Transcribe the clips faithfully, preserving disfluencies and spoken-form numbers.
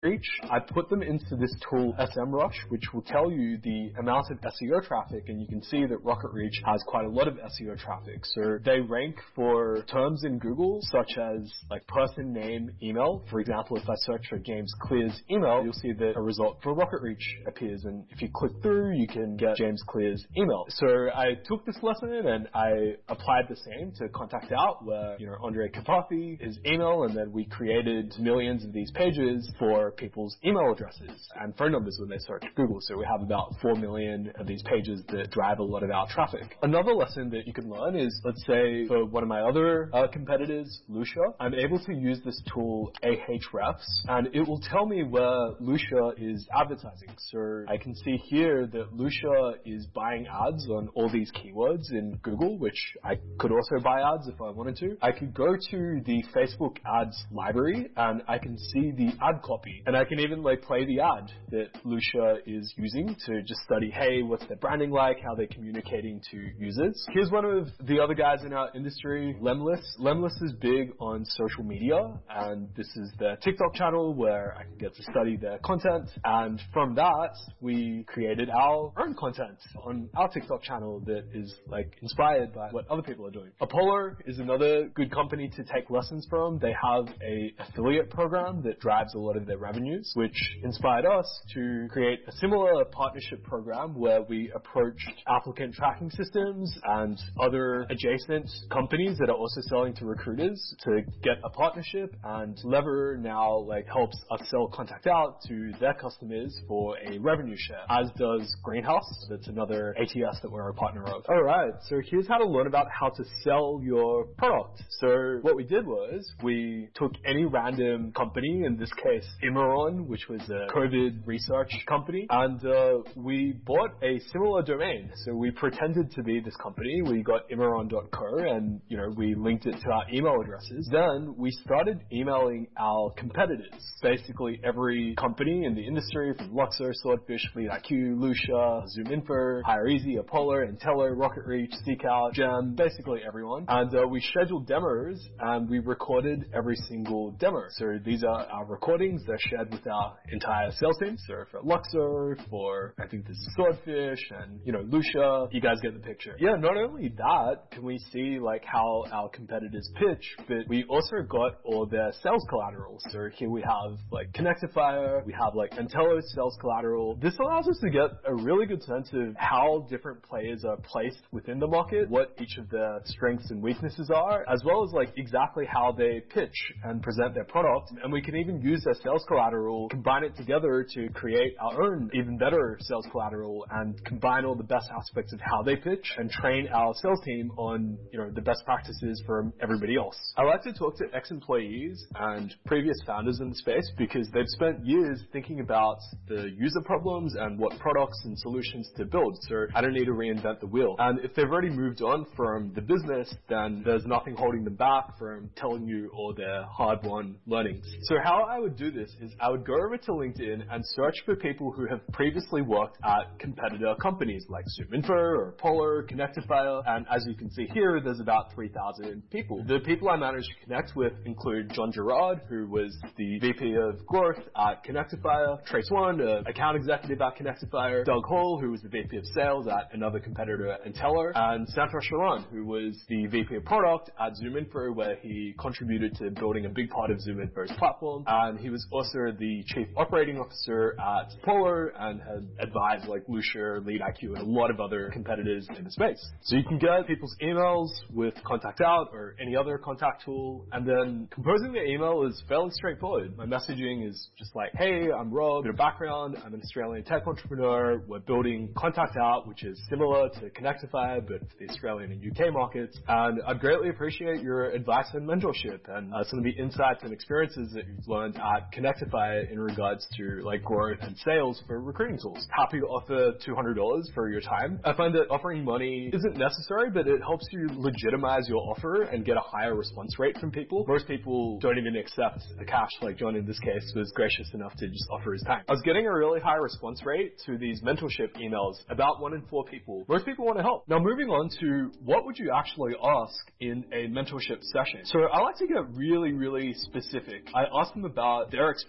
reach, I put them into this tool SEMrush, which will tell you the amount of S E O traffic, and you can see that Rocket Reach has quite a lot of S E O traffic. So they rank for terms in Google such as like person, name, email. For example, if I search for James Clear's email, you'll see that a result for Rocket Reach appears, and if you click through, you can get James Clear's email. So I took this lesson and I applied the same to Contact Out, where, you know, Andre Karpathy, his email, and then we created millions of these pages for people's email addresses and phone numbers when they search Google. So we have about four million of these pages that drive a lot of our traffic. Another lesson that you can learn is, let's say for one of my other uh, competitors, Lucia, I'm able to use this tool Ahrefs, and it will tell me where Lucia is advertising. So I can see here that Lucia is buying ads on all these keywords in Google, which I could also buy ads if I wanted to. I could go to the Facebook ads library and I can see the ad copy, and I can even like play the ad that Lucia is using to just study, hey, what's their branding like, how they're communicating to users. Here's one of the other guys in our industry, Lemless. Lemless is big on social media, and this is their TikTok channel where I can get to study their content, and from that we created our own content on our TikTok channel that is like inspired by what other people are doing. Apollo is another good company to take lessons from. They have a affiliate program that drives a lot of their revenues, which inspired us to create a similar partnership program where we approached applicant tracking systems and other adjacent companies that are also selling to recruiters to get a partnership, and Lever now like helps us sell Contact Out to their customers for a revenue share, as does Greenhouse. That's another A T S that we're a partner of. Alright, so here's how to learn about how to sell your product. So what we did was we took any random company, in this case Imeron, which was a COVID research company, and uh, we bought a similar domain. So we pretended to be this company. We got imeron dot co, and you know, we linked it to our email addresses. Then we started emailing our competitors, basically every company in the industry, from Luxor, Swordfish, FleetIQ, Lucia, ZoomInfo, HireEasy, Apollo, Intello, Rocket Reach, SeekOut, Gem, basically everyone. And uh, we scheduled demos and we recorded every single demo. So these are our recordings. They're shared with our entire sales team. So for Luxor, for I think this is Swordfish, and you know, Lucia, you guys get the picture. Yeah, not only that can we see like how our competitors pitch, but we also got all their sales collateral. So here we have like Connectifier, we have like Intello's sales collateral. This allows us to get a really good sense of how different players are placed within the market, what each of their strengths and weaknesses are, as well as like exactly how they pitch and present their product. And we can even use their sales collateral, combine it together to create our own even better sales collateral, and combine all the best aspects of how they pitch and train our sales team on, you know, the best practices from everybody else. I like to talk to ex-employees and previous founders in the space because they've spent years thinking about the user problems and what products and solutions to build. So I don't need to reinvent the wheel. And if they've already moved on from the business, then there's nothing holding them back from telling you all their hard-won learnings. So how I would do this is I would go over to LinkedIn and search for people who have previously worked at competitor companies like ZoomInfo or Apollo, Connectifier, and as you can see here, there's about three thousand people. The people I managed to connect with include John Gerard, who was the V P of Growth at Connectifier, Trace One, an account executive at Connectifier, Doug Hall, who was the V P of Sales at another competitor at Intello, and Santosh Sharan, who was the V P of Product at ZoomInfo, where he contributed to building a big part of ZoomInfo's platform, and he was also the Chief Operating Officer at Apollo and had advised like Lucia, LeadIQ, and a lot of other competitors in the space. So you can get people's emails with Contact Out or any other contact tool, and then composing the email is fairly straightforward. My messaging is just like, hey, I'm Rob, bit of background, I'm an Australian tech entrepreneur, we're building Contact Out, which is similar to Connectifier, but for the Australian and U K markets, and I'd greatly appreciate your advice and mentorship, and uh, some of the insights and experiences that you've learned at Connectifier in regards to like growth and sales for recruiting tools. Happy to offer two hundred dollars for your time. I find that offering money isn't necessary, but it helps you legitimize your offer and get a higher response rate from people. Most people don't even accept the cash, like John in this case was gracious enough to just offer his time. I was getting a really high response rate to these mentorship emails, about one in four people. Most people want to help. Now moving on to what would you actually ask in a mentorship session? So I like to get really, really specific. I ask them about their experience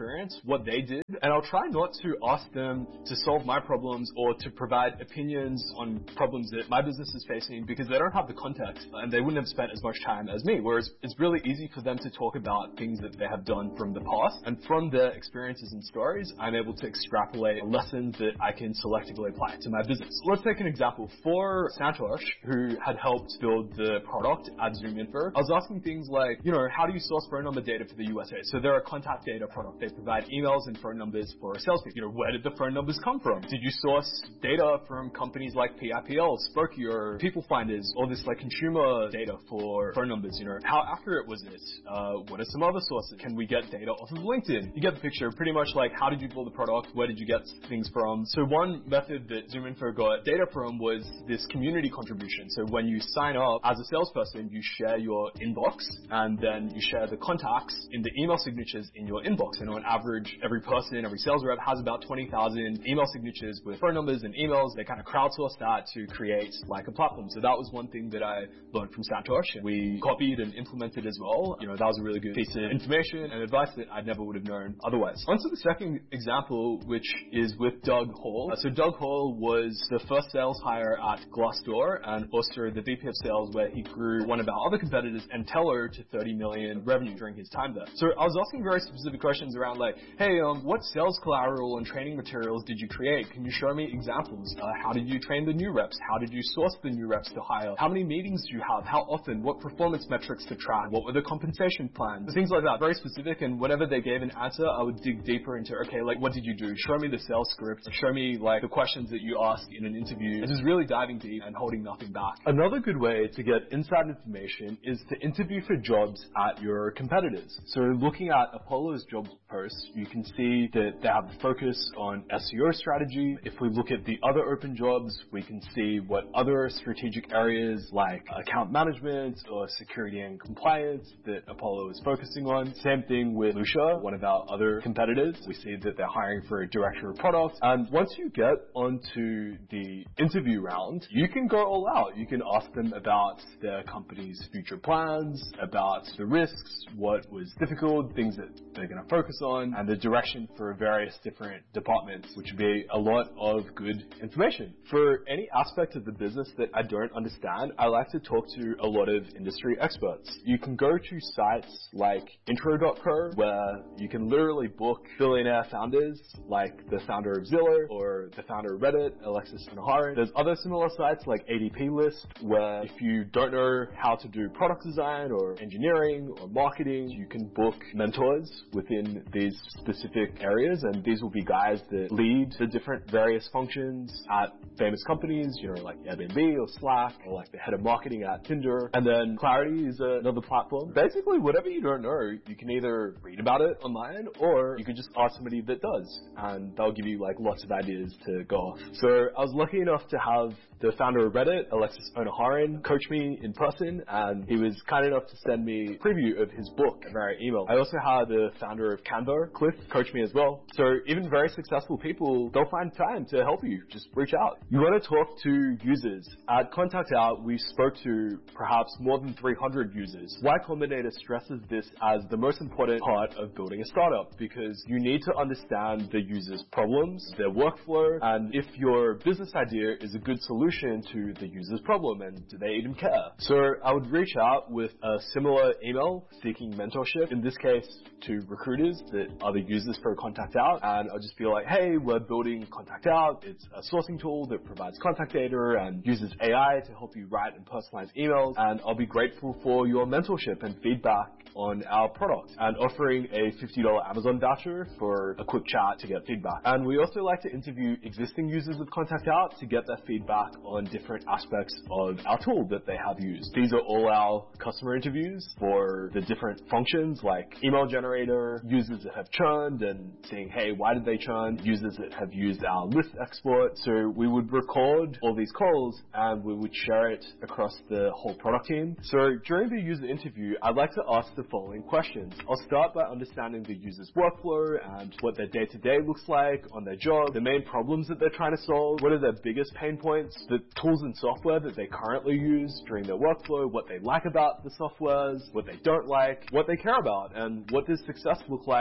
experience, what they did, and I'll try not to ask them to solve my problems or to provide opinions on problems that my business is facing because they don't have the context and they wouldn't have spent as much time as me. Whereas it's really easy for them to talk about things that they have done from the past, and from their experiences and stories, I'm able to extrapolate lessons that I can selectively apply to my business. Let's take an example. For Santosh, who had helped build the product at ZoomInfo, I was asking things like, you know, how do you source phone number data for the U S A? So they're a contact data product. They provide emails and phone numbers for salespeople. You know, where did the phone numbers come from? Did you source data from companies like P I P L, Spokey, or People Finders, all this like consumer data for phone numbers? You know, how accurate was it? Uh, what are some other sources? Can we get data off of LinkedIn? You get the picture. Pretty much like, how did you build the product? Where did you get things from? So one method that ZoomInfo got data from was this community contribution. So when you sign up as a salesperson, you share your inbox and then you share the contacts in the email signatures in your inbox. And on average, every person, every sales rep has about twenty thousand email signatures with phone numbers and emails. They kind of crowdsource that to create like a platform. So that was one thing that I learned from Santosh. We copied and implemented as well. You know, that was a really good piece of information and advice that I never would have known otherwise. On to the second example, which is with Doug Hall. Uh, so Doug Hall was the first sales hire at Glassdoor and also the V P of sales where he grew one of our other competitors, Entello, to thirty million revenue during his time there. So I was asking very specific questions around like, hey, um, what sales collateral and training materials did you create? Can you show me examples? Uh, how did you train the new reps? How did you source the new reps to hire? How many meetings do you have? How often? What performance metrics to track? What were the compensation plans? Things like that. Very specific, and whenever they gave an answer, I would dig deeper into, okay, like what did you do? Show me the sales script. Show me like the questions that you asked in an interview. And just really diving deep and holding nothing back. Another good way to get inside information is to interview for jobs at your competitors. So looking at Apollo's job posts, you can see that they have a focus on S E O strategy. If we look at the other open jobs, we can see what other strategic areas like account management or security and compliance that Apollo is focusing on. Same thing with Lucia, one of our other competitors. We see that they're hiring for a director of product. And once you get onto the interview round, you can go all out. You can ask them about their company's future plans, about the risks, what was difficult, things that they're going to focus on, and the direction for various different departments, which would be a lot of good information. For any aspect of the business that I don't understand, I like to talk to a lot of industry experts. You can go to sites like intro dot co, where you can literally book billionaire founders like the founder of Zillow or the founder of Reddit, Alexis Ohanian. There's other similar sites like A D P List, where if you don't know how to do product design or engineering or marketing, you can book mentors within these specific areas, and these will be guys that lead the different various functions at famous companies, you know, like Airbnb or Slack, or like the head of marketing at Tinder. And then Clarity is another platform. Basically, whatever you don't know, you can either read about it online or you can just ask somebody that does, and they'll give you like lots of ideas to go off. So I was lucky enough to have the founder of Reddit, Alexis Ohanian, coach me in person, and he was kind enough to send me a preview of his book via email. I also had the founder of Canva, Cliff, coach me as well. So even very successful people, they'll find time to help you. Just reach out. You want to talk to users. At Contact Out, we spoke to perhaps more than three hundred users. Y Combinator stresses this as the most important part of building a startup, because you need to understand the user's problems, their workflow, and if your business idea is a good solution to the user's problem, and do they even care? So I would reach out with a similar email seeking mentorship, in this case to recruiters that are the users for Contact Out, and I'll just be like, hey, we're building Contact Out. It's a sourcing tool that provides contact data and uses A I to help you write and personalize emails, and I'll be grateful for your mentorship and feedback on our product, and offering a fifty dollars Amazon voucher for a quick chat to get feedback. And we also like to interview existing users of Contact Out to get their feedback on different aspects of our tool that they have used. These are all our customer interviews for the different functions like email generator, users that have churned and seeing, hey, why did they churn, users that have used our list export. So we would record all these calls and we would share it across the whole product team. So during the user interview, I'd like to ask the following questions. I'll start by understanding the user's workflow and what their day-to-day looks like on their job, the main problems that they're trying to solve, what are their biggest pain points, the tools and software that they currently use during their workflow, what they like about the softwares, what they don't like, what they care about, and what does success look like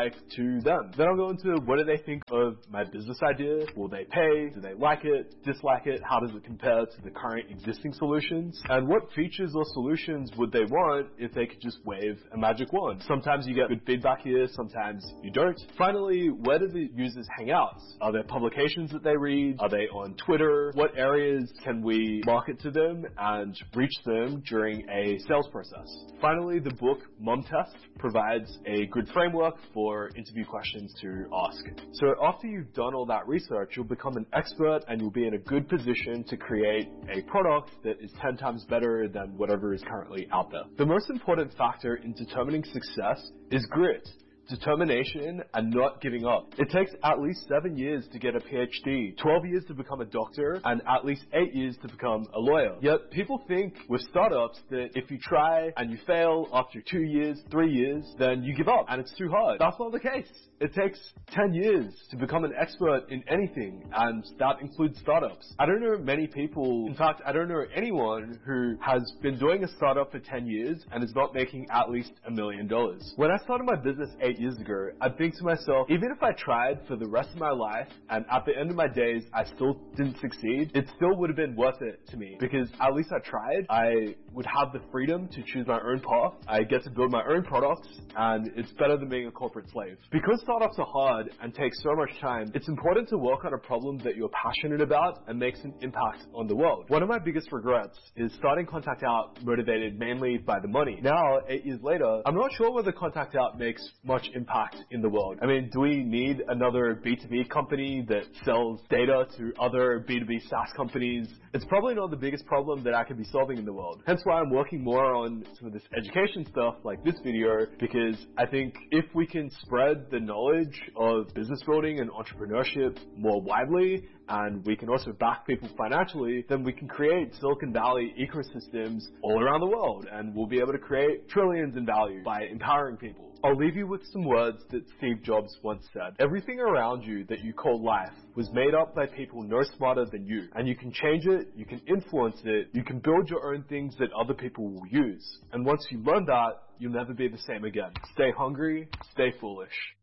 like to them. Then I'll go into what do they think of my business idea? Will they pay? Do they like it? Dislike it? How does it compare to the current existing solutions? And what features or solutions would they want if they could just wave a magic wand? Sometimes you get good feedback here, sometimes you don't. Finally, where do the users hang out? Are there publications that they read? Are they on Twitter? What areas can we market to them and reach them during a sales process? Finally, the book Mom Test provides a good framework for interview questions to ask. So after you've done all that research, you'll become an expert and you'll be in a good position to create a product that is ten times better than whatever is currently out there. The most important factor in determining success is grit, determination, and not giving up. It takes at least seven years to get a PhD, twelve years to become a doctor, and at least eight years to become a lawyer. Yet people think with startups that if you try and you fail after two years, three years, then you give up and it's too hard. That's not the case. It takes ten years to become an expert in anything, and that includes startups. I don't know many people, in fact, I don't know anyone who has been doing a startup for ten years and is not making at least a million dollars. When I started my business eight years ago, I'd think to myself, even if I tried for the rest of my life and at the end of my days I still didn't succeed, it still would have been worth it to me because at least I tried. I would have the freedom to choose my own path. I get to build my own products, and it's better than being a corporate slave. Because startups are hard and take so much time, it's important to work on a problem that you're passionate about and makes an impact on the world. One of my biggest regrets is starting Contact Out motivated mainly by the money. Now, eight years later, I'm not sure whether Contact Out makes much impact in the world. I mean, do we need another B two B company that sells data to other B two B SaaS companies? It's probably not the biggest problem that I could be solving in the world. Hence why I'm working more on some of this education stuff like this video, because I think if we can spread the knowledge of business building and entrepreneurship more widely, and we can also back people financially, then we can create Silicon Valley ecosystems all around the world, and we'll be able to create trillions in value by empowering people. I'll leave you with some words that Steve Jobs once said. Everything around you that you call life was made up by people no smarter than you, and you can change it, you can influence it, you can build your own things that other people will use. And once you learn that, you'll never be the same again. Stay hungry, stay foolish.